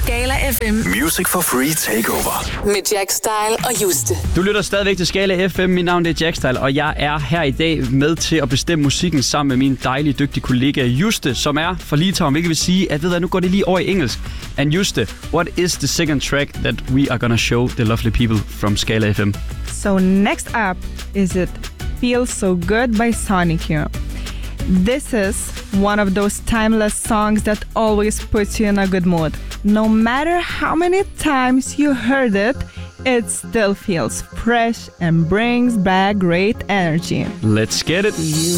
Skala FM. Music for Free Takeover. Med Jack Style og Juste. Du lytter stadigvæk til Skala FM. Mit navn er Jack Style, og jeg er her i dag med til at bestemme musikken sammen med min dejlige, dygtige kollega Juste, som er fra Litauen, hvilket vil sige, at nu går det lige over i engelsk. And Juste, what is the second track that we are gonna show the lovely people from Skala FM? So next up is it Feels So Good by Sonic Youth. This is one of those timeless songs that always puts you in a good mood. No matter how many times you heard it, it still feels fresh and brings back great energy. Let's get it!